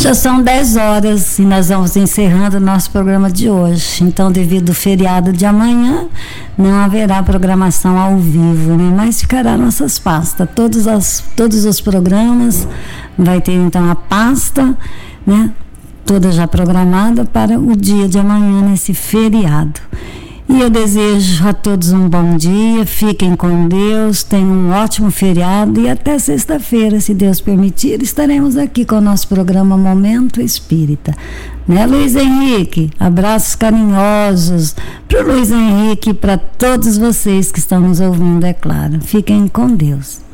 Já são 10 horas e nós vamos encerrando o nosso programa de hoje. Então, devido ao feriado de amanhã, não haverá programação ao vivo, né? Mas ficará nossas pastas. Todos os programas vai ter então a pasta, né? Toda já programada para o dia de amanhã, nesse feriado. E eu desejo a todos um bom dia, fiquem com Deus, tenham um ótimo feriado e até sexta-feira, se Deus permitir, estaremos aqui com o nosso programa Momento Espírita. Né, Luiz Henrique? Abraços carinhosos para o Luiz Henrique e para todos vocês que estão nos ouvindo, é claro. Fiquem com Deus.